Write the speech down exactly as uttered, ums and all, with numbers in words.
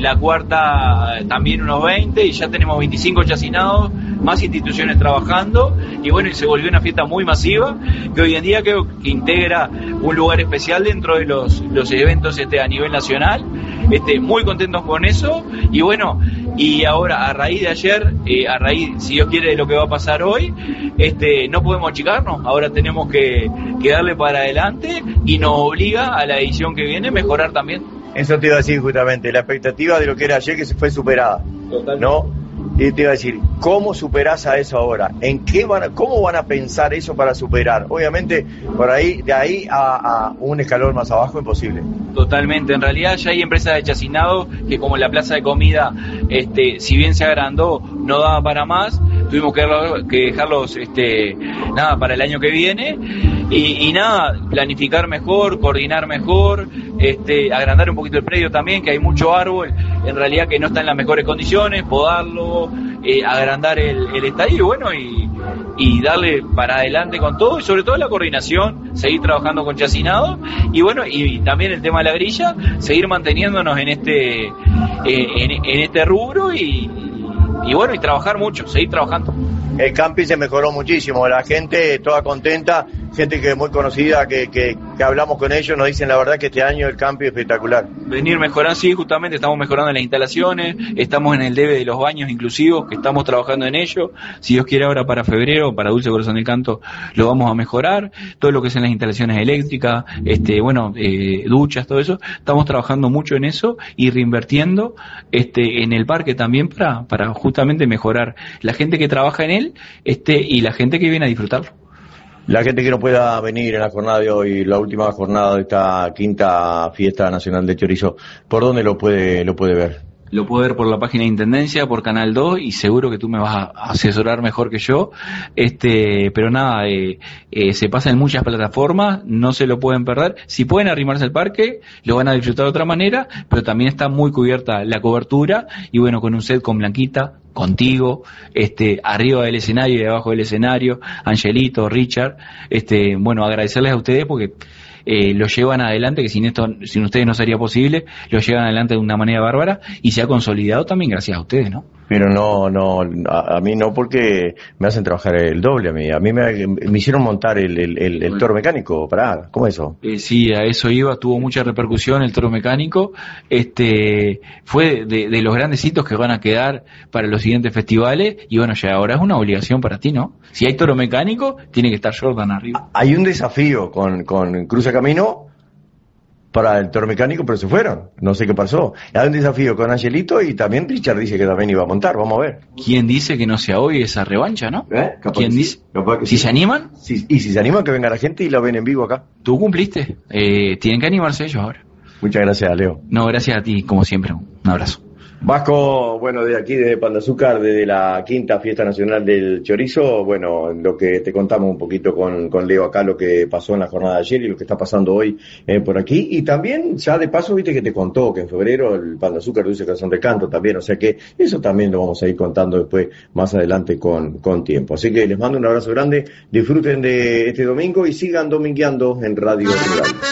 la cuarta también unos veinte, y ya tenemos veinticinco chacinados, más instituciones trabajando, y bueno, y se volvió una fiesta muy masiva, que hoy en día creo que integra un lugar especial dentro de los, los eventos este, a nivel nacional. Este, muy contentos con eso, y bueno, y ahora a raíz de ayer, eh, a raíz, si Dios quiere, de lo que va a pasar hoy, este, no podemos achicarnos, ahora tenemos que, que darle para adelante, y nos obliga a la edición que viene mejorar también. Eso te iba a decir justamente, la expectativa de lo que era ayer que se fue superada. Totalmente. ¿No? Y te iba a decir, ¿cómo superás a eso ahora? ¿En qué van a, cómo van a pensar eso para superar? Obviamente, por ahí, de ahí a, a un escalón más abajo, imposible. Totalmente, en realidad ya hay empresas de chacinado que, como la plaza de comida, este, si bien se agrandó, no daba para más, tuvimos que, que dejarlos este, nada, para el año que viene, y, y nada, planificar mejor, coordinar mejor, este, agrandar un poquito el predio también, que hay mucho árbol, en realidad que no está en las mejores condiciones, podarlo, eh, agrandar el, el estadio, bueno, y, y darle para adelante con todo, y sobre todo la coordinación, seguir trabajando con chacinado, y bueno, y, y también el tema de la grilla, seguir manteniéndonos en este, eh, en, en este rubro, y, y bueno, y trabajar mucho, seguir trabajando. El camping se mejoró muchísimo, la gente toda contenta, gente que es muy conocida, que, que, que hablamos con ellos, nos dicen la verdad que este año el camping es espectacular. Venir mejorando, sí, justamente estamos mejorando en las instalaciones, estamos en el debe de los baños inclusivos, que estamos trabajando en ello, si Dios quiere ahora para febrero, para Dulce Corazón del Canto, lo vamos a mejorar, todo lo que son las instalaciones eléctricas, este, bueno, eh, duchas, todo eso, estamos trabajando mucho en eso y reinvirtiendo este, en el parque también para, para justamente mejorar la gente que trabaja en él, este, y la gente que viene a disfrutarlo. La gente que no pueda venir en la jornada de hoy, la última jornada de esta quinta fiesta nacional de chorizo, ¿por dónde lo puede lo puede ver? Lo puede ver por la página de Intendencia, por Canal dos, y seguro que tú me vas a asesorar mejor que yo. Este, pero nada, eh, eh, se pasa en muchas plataformas, no se lo pueden perder. Si pueden arrimarse al parque, lo van a disfrutar de otra manera, pero también está muy cubierta la cobertura, y bueno, con un set con Blanquita, contigo, este, arriba del escenario y debajo del escenario, Angelito, Richard, este, bueno, agradecerles a ustedes porque eh, lo llevan adelante, que sin esto, sin ustedes no sería posible, lo llevan adelante de una manera bárbara, y se ha consolidado también gracias a ustedes, ¿no? Pero no, no, a, a mí no, porque me hacen trabajar el doble a mí. A mí me, me hicieron montar el, el, el, el toro mecánico, pará, ¿cómo es eso? Eh, sí, a eso iba, tuvo mucha repercusión el toro mecánico, este, fue de, de los grandes hitos que van a quedar para los siguientes festivales, y bueno, ya ahora es una obligación para ti, ¿no? Si hay toro mecánico, tiene que estar Jordan arriba. Hay un desafío con, con Cruza Camino para el toro mecánico, pero se fueron, no sé qué pasó. Hay un desafío con Angelito, y también Richard dice que también iba a montar, vamos a ver. ¿Quién dice que no sea hoy esa revancha, no? ¿Eh? ¿Quién dice? Sí. Que ¿Si sí. se animan? Sí, y si se animan, que venga la gente y la ven en vivo acá. Tú cumpliste, eh, tienen que animarse ellos ahora. Muchas gracias, Leo. No, gracias a ti, como siempre, un abrazo. Vasco, bueno, de aquí, desde Pan de Azúcar, desde la quinta fiesta nacional del chorizo, bueno, lo que te contamos un poquito con, con Leo acá, lo que pasó en la jornada de ayer y lo que está pasando hoy eh, por aquí, y también, ya de paso, viste que te contó que en febrero el Pan de Azúcar Dulce Corazón del Canto también, o sea que eso también lo vamos a ir contando después, más adelante con, con tiempo. Así que les mando un abrazo grande, disfruten de este domingo y sigan domingueando en Radio Rural.